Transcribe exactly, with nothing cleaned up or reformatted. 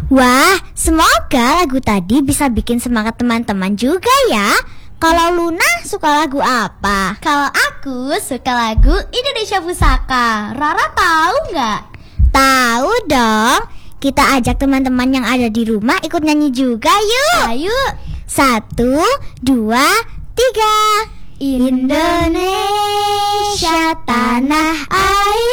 Wah, semoga lagu tadi bisa bikin semangat teman-teman juga ya. Kalau Luna suka lagu apa? Kalau aku suka lagu Indonesia Pusaka. Rara tahu nggak? Tahu dong. Kita ajak teman-teman yang ada di rumah ikut nyanyi juga yuk. Ayo. Satu, dua, tiga. Indonesia tanah air.